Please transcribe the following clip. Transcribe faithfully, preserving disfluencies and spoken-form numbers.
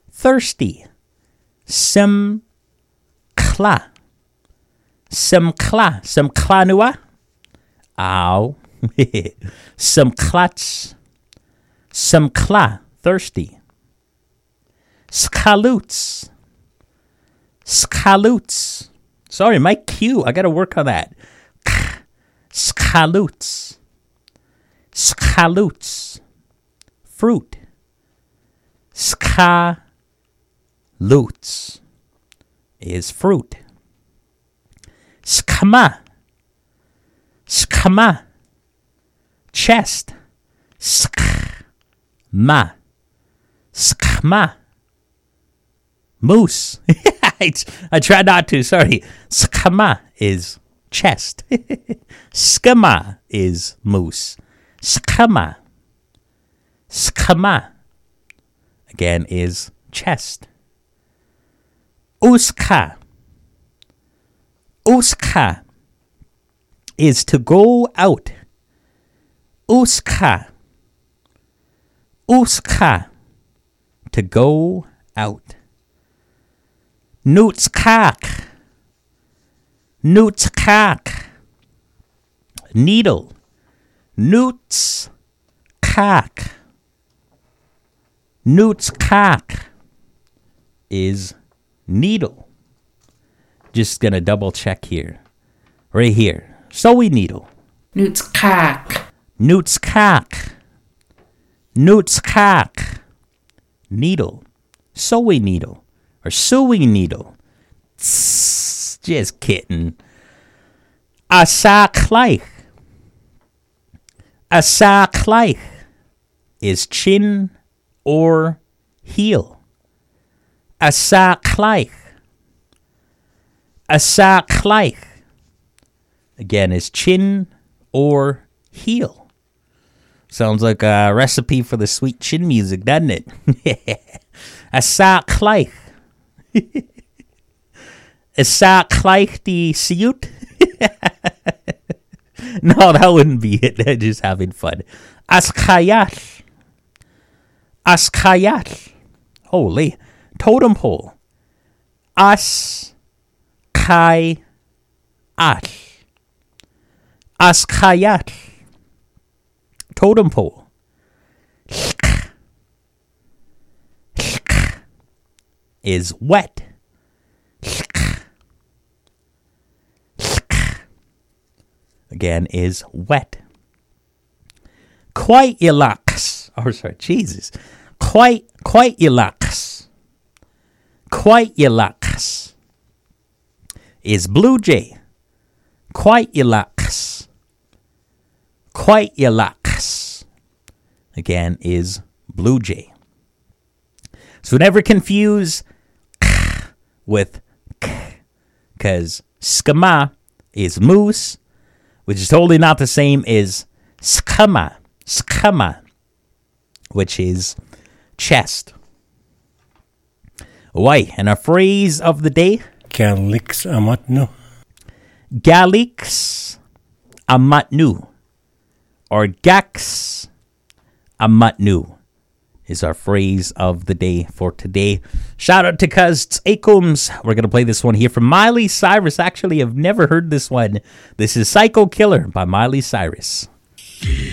thirsty. Simkla. Simkla. Simkla nua. Ow. Simklats. Simkla. Thirsty. Skaloots. Skaloots. Sorry, my Q. I got to work on that. Skaloots. Skaloots. Fruit. Skaloots is fruit. Skama. Skama. Chest. Skma. Skma. Moose. I, I try not to, sorry. Skama is chest. Skama is moose. Skama. Skama. Again is chest. Uska. Uska is to go out. Uska. Uska. To go out. Nootskak. Nootskak. Needle. Nootskak. Nootskak is needle. Just gonna double check here. Right here. Sewing needle. Nootskak. Nootskak. Nootskak. Needle. Sewing needle. Or sewing needle. Tss, just kidding. Asakleich. Asakleich is chin or heel. Asakleich. Asakleich. Again, is chin or heel. Sounds like a recipe for the sweet chin music, doesn't it? Asakleich. Asakleich die Siut. No, that wouldn't be it. They're just having fun. Askayat. Askayat. Holy. Totem pole. Askayat. Askayat. Totem pole. Is wet. Again, is wet. Quite ilax. Oh, sorry, Jesus. Quite, quite ilax. Quite ilax. Is blue jay. Quite ilax. Quite ilax. Again, is blue jay. So never confuse with k, because skama is moose, which is totally not the same as skama, skama, which is chest. Why? And a phrase of the day. Galix amatnu. Galix amatnu. Or gax amatnu is our phrase of the day for today. Shout out to Cuz Akums. We're going to play this one here from Miley Cyrus. Actually, I've never heard this one. This is Psycho Killer by Miley Cyrus.